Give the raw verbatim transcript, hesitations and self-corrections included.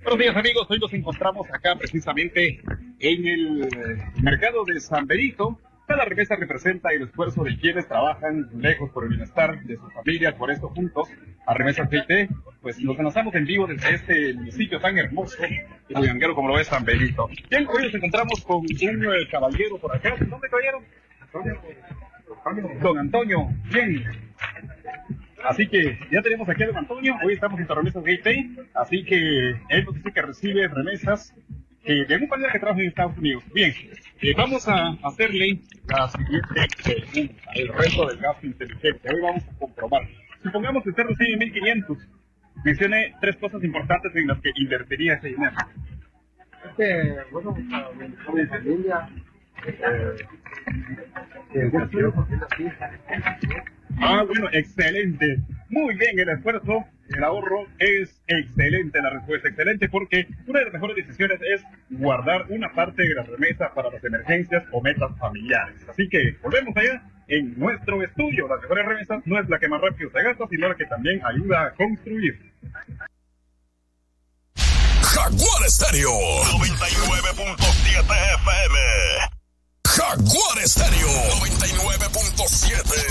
Buenos días, amigos. Hoy nos encontramos acá precisamente en el mercado de San Benito. Cada remesa representa el esfuerzo de quienes trabajan lejos por el bienestar de sus familias. Por esto, juntos a Remesas G T, pues nos lanzamos en vivo desde este municipio tan hermoso y bullanguero como lo es San Benito. Bien, hoy nos encontramos con un eh, caballero por acá. ¿Dónde caballero? Don Antonio. Bien. Así que ya tenemos aquí a don Antonio. Hoy estamos en Remesas G T, así que él nos dice que recibe remesas eh, de algún familiar que trabaja en Estados Unidos. Bien, eh, vamos a hacerle la siguiente pregunta, el reto del gasto inteligente. Hoy vamos a comprobar. Supongamos que usted recibe mil quinientos. Mencione tres cosas importantes en las que invertiría ese dinero. Es que, bueno, para mi familia, eh, educación, Ah, bueno, excelente. Muy bien, el esfuerzo, el ahorro es excelente, la respuesta excelente, porque una de las mejores decisiones es guardar una parte de la remesa para las emergencias o metas familiares. Así que volvemos allá en nuestro estudio. Las mejores remesas no es la que más rápido se gasta, sino la que también ayuda a construir. Jaguar Estéreo noventa y nueve punto siete F M. Jaguar Estéreo noventa y nueve punto siete.